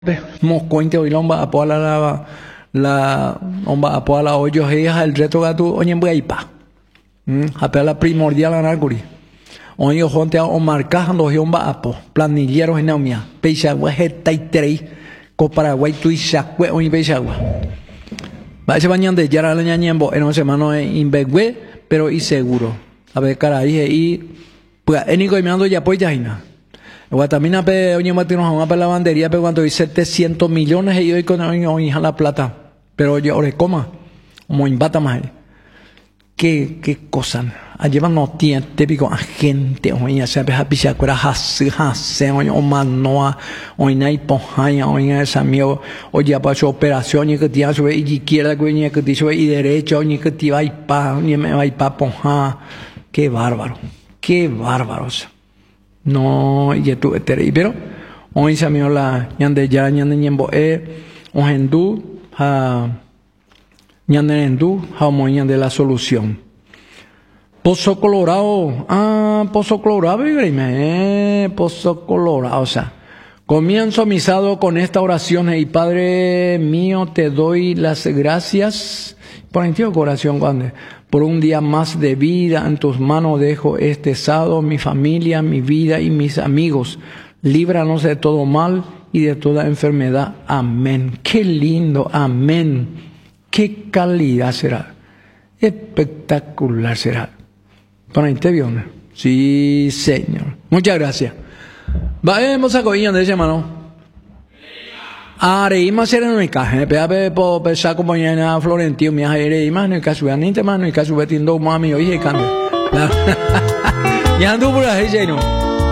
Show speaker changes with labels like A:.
A: Moscointe hoy lomba apoa la omba apoa la hoyo heja el reto gatu oñembe aipa. Apela la primordial anarguri. Oño jonte o marcando hiomba apo planilleros en naumia. Peixagua hetaiterei co Paraguay tuishakwe oñi peixagua. Va ese bañan de yara la ñañembo en 11 mano imbegüe pero y seguro. A ver cara y pues enigo y me ando ya pues ya ina. Guatamina pe oñe matino a la lavandería pe cuando hay 700 millones y hoy con oña la plata. Pero yo ore coma como imbata más. Qué cosa. Llevan no tiene típico agente oña se pe hapisha cura hase oña o manoa oña y pojaña oña esa mío oye pa su operación y que tiene su izquierda oña que tiene y derecha oña que tiene va y pa oña me va y pa poja. Qué bárbaro. Qué bárbaros. No, y tú pero hoy se me la ñande ya ñande ñembo ojendu ñande endu jamoña de la solución. Pozo Colorado, Pozo Colorado, Pozo Colorado, o sea, comienzo misado con esta oración y Padre mío te doy las gracias por el tío corazón cuando por un día más de vida, en tus manos dejo este sábado, mi familia, mi vida y mis amigos. Líbranos de todo mal y de toda enfermedad. Amén. Qué lindo, amén. Qué calidad será. Espectacular será. ¿Para interview? Sí, Señor. Muchas gracias. Vamos a coger de ese hermano. Areima será no encaje, pe po pensar como llena Florentino, mi areima no encaje, ni te mano encaje betiendo mami oye cambio. Ya ando por ahí lleno.